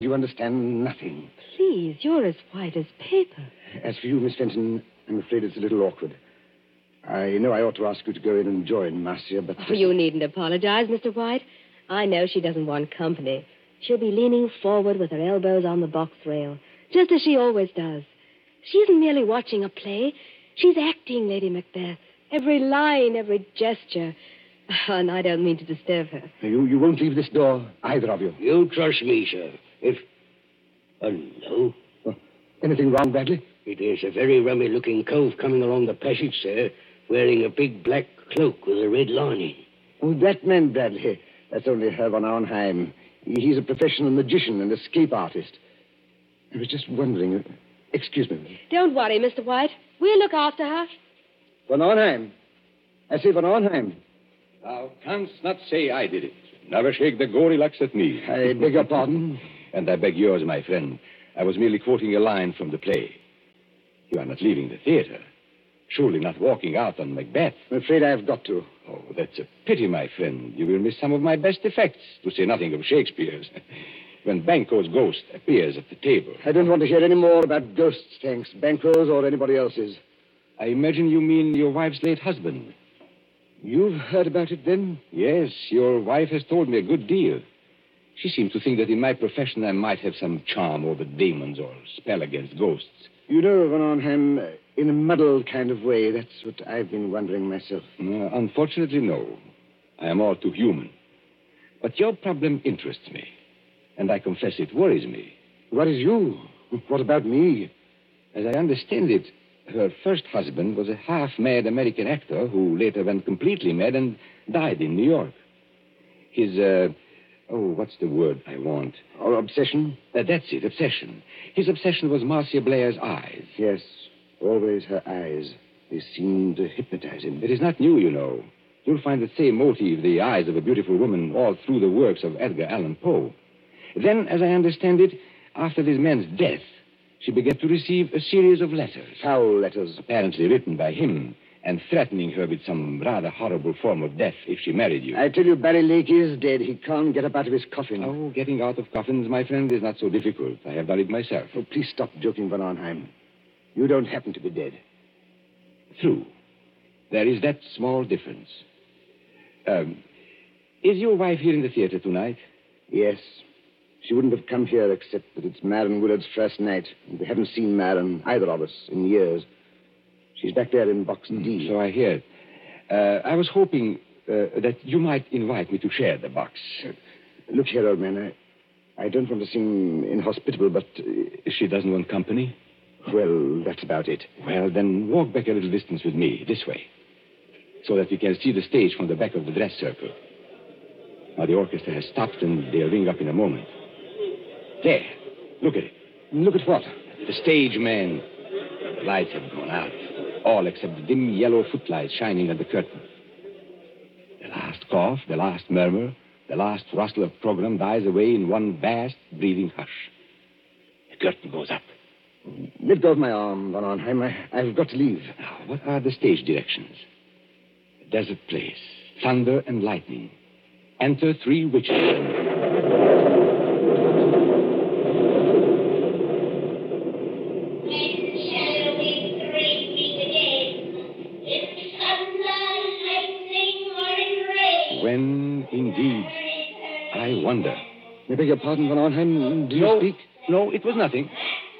You understand nothing. Please, you're as white as paper. As for you, Miss Fenton, I'm afraid it's a little awkward. I know I ought to ask you to go in and join Marcia, but... Oh, you needn't apologize, Mr. White. I know she doesn't want company. She'll be leaning forward with her elbows on the box rail, just as she always does. She isn't merely watching a play. She's acting Lady Macbeth. Every line, every gesture. And I don't mean to disturb her. You won't leave this door, either of you. You trust me, sir. No. Anything wrong, Bradley? It is a very rummy-looking cove coming along the passage, sir, wearing a big black cloak with a red lining. Oh, that man, Bradley. That's only Herr von Arnheim. He's a professional magician and escape artist. I was just wondering... Excuse me. Don't worry, Mr. White. We'll look after her. Von Arnheim. I say Von Arnheim. Thou canst not say I did it. Never shake the Goldilocks at me. I beg your pardon? And I beg yours, my friend. I was merely quoting a line from the play. You are not leaving the theater. Surely not walking out on Macbeth. I'm afraid I've got to. Oh, that's a pity, my friend. You will miss some of my best effects, to say nothing of Shakespeare's. When Banquo's ghost appears at the table. I don't want to hear any more about ghosts, thanks. Banquo's or anybody else's. I imagine you mean your wife's late husband. You've heard about it, then? Yes, your wife has told me a good deal. She seems to think that in my profession I might have some charm over demons or spell against ghosts. You know, Von Arnheim, in a muddled kind of way, that's what I've been wondering myself. Unfortunately, no. I am all too human. But your problem interests me. And I confess it worries me. Worries you? What about me? As I understand it, her first husband was a half-mad American actor who later went completely mad and died in New York. His, what's the word I want? Or obsession? That's it, obsession. His obsession was Marcia Blair's eyes. Yes, always her eyes. They seemed to hypnotize him. It is not new, you know. You'll find the same motive, the eyes of a beautiful woman, all through the works of Edgar Allan Poe. Then, as I understand it, after this man's death, she began to receive a series of letters. Foul letters. Apparently written by him, and threatening her with some rather horrible form of death if she married you. I tell you, Barry Lake is dead. He can't get up out of his coffin. Oh, getting out of coffins, my friend, is not so difficult. I have done it myself. Oh, please stop joking, Von Arnheim. You don't happen to be dead. True. There is that small difference. Is your wife here in the theater tonight? Yes. She wouldn't have come here except that it's Marion Willard's first night. And we haven't seen Marion, either of us, in years. She's back there in box D. So I hear. I was hoping that you might invite me to share the box. Look here, old man. I don't want to seem inhospitable, but... She doesn't want company? Well, that's about it. Well, then walk back a little distance with me, this way, so that we can see the stage from the back of the dress circle. Now, the orchestra has stopped, and they'll ring up in a moment. There. Look at it. Look at what? The stage, man. The lights have gone out. All except the dim yellow footlights shining at the curtain. The last cough, the last murmur, the last rustle of program dies away in one vast, breathing hush. The curtain goes up. Let go of my arm, Von Arnheim. I've got to leave. Now, what are the stage directions? A desert place. Thunder and lightning. Enter 3 witches. When, indeed, I wonder. I beg your pardon, Von Arnheim. Do you speak? No, it was nothing.